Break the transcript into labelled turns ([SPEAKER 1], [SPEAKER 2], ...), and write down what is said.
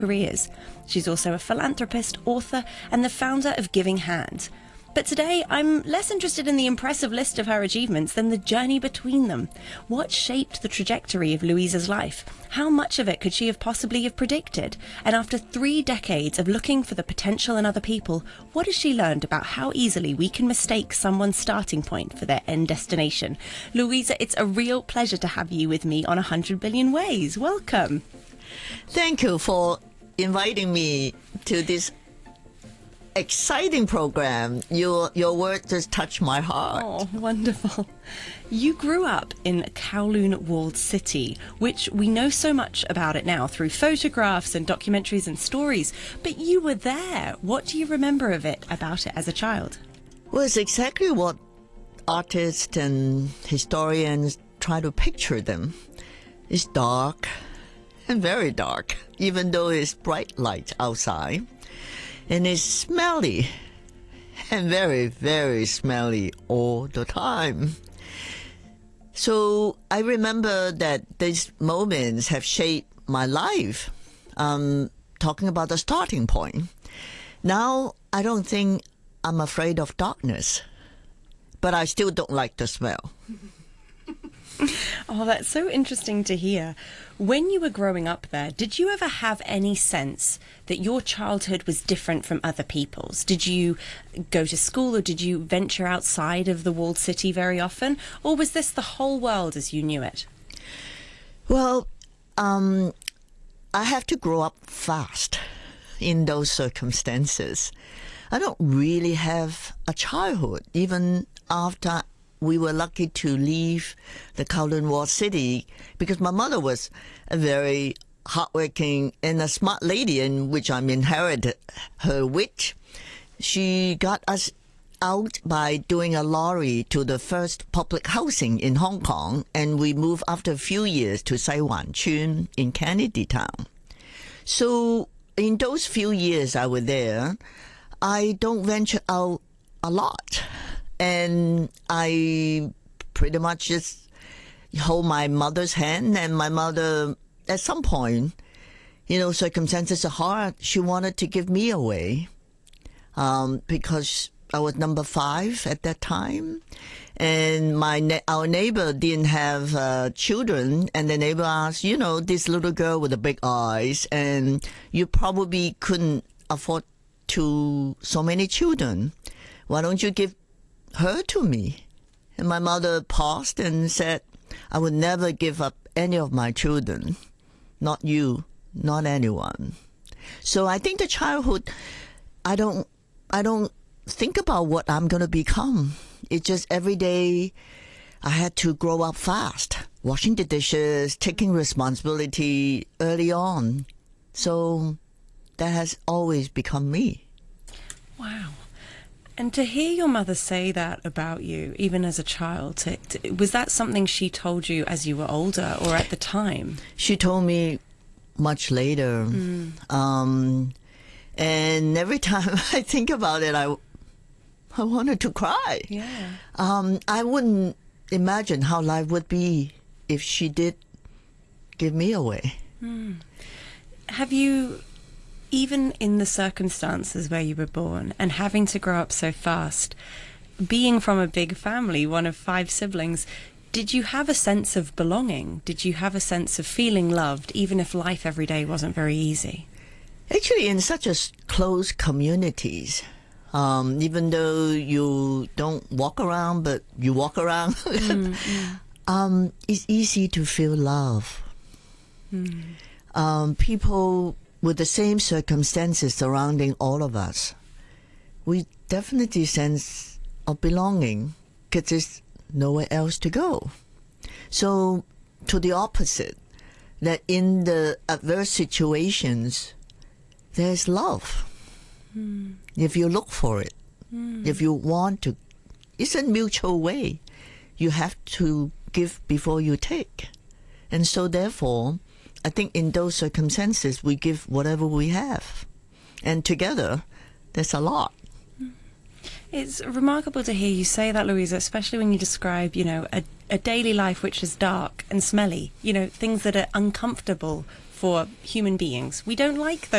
[SPEAKER 1] careers. She's also a philanthropist, author, and the founder of Giving Hand. But today, I'm less interested in the impressive list of her achievements than the journey between them. What shaped the trajectory of Louisa's life? How much of it could she have possibly have predicted? And after 3 decades of looking for the potential in other people, what has she learned about how easily we can mistake someone's starting point for their end destination? Louisa, it's a real pleasure to have you with me on 100 Billion Ways. Welcome.
[SPEAKER 2] Thank you for inviting me to this exciting program. Your words just touch my heart.
[SPEAKER 1] Oh, wonderful. You grew up in Kowloon walled city, which we know so much about it now through photographs and documentaries and stories, but you were there. What do you remember of it, about it as a child?
[SPEAKER 2] Well, it's exactly what artists and historians try to picture them. It's dark and very dark, even though it's bright light outside. And it's smelly, and very, very smelly all the time. So I remember that these moments have shaped my life. Talking about the starting point. Now, I don't think I'm afraid of darkness, but I still don't like the smell.
[SPEAKER 1] Oh, that's so interesting to hear. When you were growing up there, did you ever have any sense that your childhood was different from other people's? Did you go to school or did you venture outside of the walled city very often? Or was this the whole world as you knew it?
[SPEAKER 2] Well, I have to grow up fast in those circumstances. I don't really have a childhood, even after we were lucky to leave the Kowloon walled city, because my mother was a very hardworking and a smart lady, in which I'm inherited her wit. She got us out by doing a lorry to the first public housing in Hong Kong, and we moved after a few years to Sai Wan Chun in Kennedy Town. So in those few years I was there, I don't venture out a lot. And I pretty much just hold my mother's hand, and my mother, at some point, circumstances are hard. She wanted to give me away because I was number 5 at that time. And our neighbor didn't have children, and the neighbor asked, this little girl with the big eyes, and you probably couldn't afford so many children. Why don't you give her to me? And my mother paused and said, I would never give up any of my children. Not you, not anyone. So I think the childhood, I don't think about what I'm going to become. It's just every day I had to grow up fast, washing the dishes, taking responsibility early on. So that has always become me.
[SPEAKER 1] Wow. And to hear your mother say that about you, even as a child, was that something she told you as you were older or at the time?
[SPEAKER 2] She told me much later. And every time I think about it, I wanted to cry.
[SPEAKER 1] Yeah.
[SPEAKER 2] I wouldn't imagine how life would be if she did give me away.
[SPEAKER 1] Have you, even in the circumstances where you were born and having to grow up so fast, being from a big family, one of 5 siblings, did you have a sense of belonging? Did you have a sense of feeling loved, even if life every day wasn't very easy?
[SPEAKER 2] Actually, in such a close communities, even though you don't walk around, but you walk around, it's easy to feel love. People with the same circumstances surrounding all of us, we definitely sense of belonging because there's nowhere else to go. So to the opposite, that in the adverse situations, there's love. If you look for it, if you want to, it's a mutual way. You have to give before you take. And so therefore, I think in those circumstances, we give whatever we have. And together, there's a lot.
[SPEAKER 1] It's remarkable to hear you say that, Louisa, especially when you describe, a daily life which is dark and smelly, things that are uncomfortable for human beings. We don't like those